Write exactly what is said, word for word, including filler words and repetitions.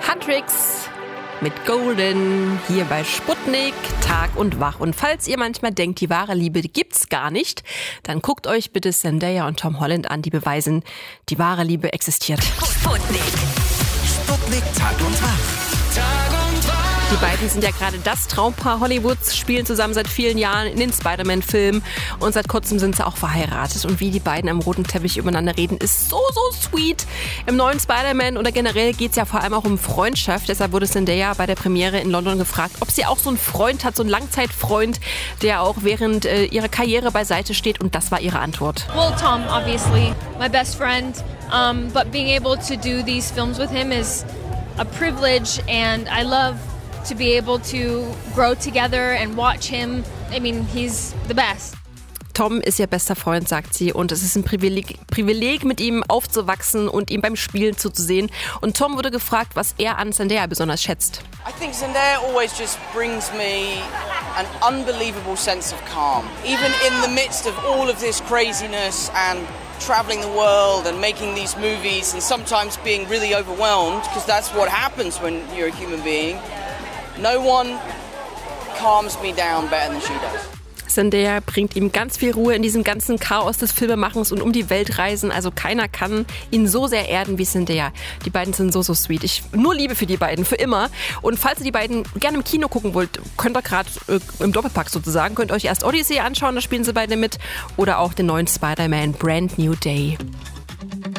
Huntrix mit Golden hier bei Sputnik, Tag und Wach. Und falls ihr manchmal denkt, die wahre Liebe die gibt's gar nicht, dann guckt euch bitte Zendaya und Tom Holland an, die beweisen, die wahre Liebe existiert. Sputnik. Sputnik, Tag und Wach. Die beiden sind ja gerade das Traumpaar Hollywoods, spielen zusammen seit vielen Jahren in den Spider-Man-Filmen und seit kurzem sind sie auch verheiratet. Und wie die beiden am roten Teppich übereinander reden, ist so, so sweet. Im neuen Spider-Man oder generell geht es ja vor allem auch um Freundschaft. Deshalb wurde Zendaya bei der Premiere in London gefragt, ob sie auch so einen Freund hat, so einen Langzeitfreund, der auch während äh, ihrer Karriere beiseite steht. Und das war ihre Antwort. Well, Tom, obviously, my best friend. Um, but being able to do these films with him is a privilege, and I love to be able to grow together and watch him. I mean, he's the best. Tom ist ihr bester Freund, sagt sie, und es ist ein Privileg, Privileg, mit ihm aufzuwachsen und ihm beim Spielen zuzusehen. Und Tom wurde gefragt, was er an Zendaya besonders schätzt. I think Zendaya always just brings me an unbelievable sense of calm. Even in the midst of all of this craziness and traveling the world and making these movies and sometimes being really overwhelmed, because that's what happens when you're a human being. No one calms me down better than she does. Zendaya bringt ihm ganz viel Ruhe in diesem ganzen Chaos des Filmemachens und um die Welt reisen. Also keiner kann ihn so sehr erden wie Zendaya. Die beiden sind so, so sweet. Ich nur Liebe für die beiden, für immer. Und falls ihr die beiden gerne im Kino gucken wollt, könnt ihr gerade äh, im Doppelpack sozusagen, könnt euch erst Odyssey anschauen, da spielen sie beide mit. Oder auch den neuen Spider-Man Brand New Day.